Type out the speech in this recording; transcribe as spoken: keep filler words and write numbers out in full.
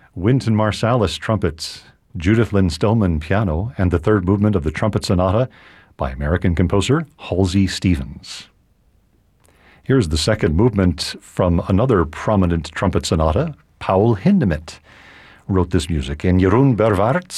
Wynton Marsalis, trumpets, Judith Lynn Stillman, piano, and the third movement of the Trumpet Sonata by American composer Halsey Stevens. Here's the second movement from another prominent trumpet sonata, Paul Hindemith wrote this music, and Jeroen Berwaerts